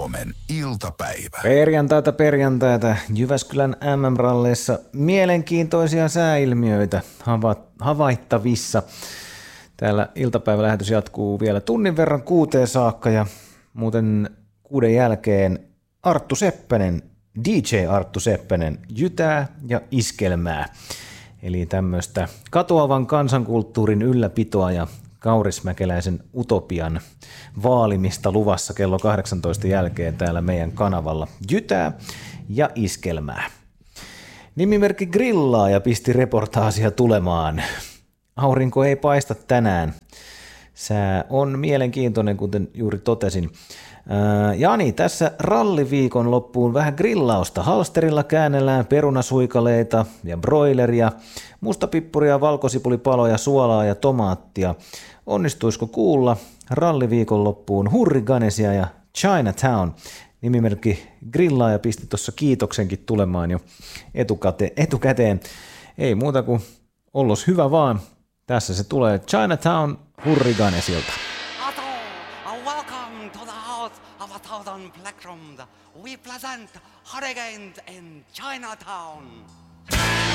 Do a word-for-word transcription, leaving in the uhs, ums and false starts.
Suomen iltapäivä. Perjantaita perjantaita Jyväskylän M M-ralleissa mielenkiintoisia sääilmiöitä hava- havaittavissa. Täällä iltapäivälähetys jatkuu vielä tunnin verran kuuteen saakka ja muuten kuuden jälkeen Arttu Seppänen, D J Arttu Seppänen, jytää ja iskelmää. Eli tämmöistä katoavan kansankulttuurin ylläpitoa ja kaurismäkeläisen utopian vaalimista luvassa kello kahdeksantoista jälkeen täällä meidän kanavalla. Jytää ja iskelmää. Nimimerkki Grillaaja pisti reportaasia tulemaan. Aurinko ei paista tänään. Sää on mielenkiintoinen, kuten juuri totesin. Ää, Jani, tässä ralliviikon loppuun vähän grillausta. Halsterilla käännellään perunasuikaleita ja broileria, mustapippuria, valkosipulipaloja, suolaa ja tomaattia. Onnistuisiko kuulla ralliviikon loppuun Hurriganesia ja Chinatown? Nimimerkki Grillaaja pisti tuossa kiitoksenkin tulemaan jo etukate, etukäteen. Ei muuta kuin ollos hyvä vaan. Tässä se tulee Chinatown Hurriganesilta. Welcome to the house of a thousand plectrums. We present Hurricane in Chinatown.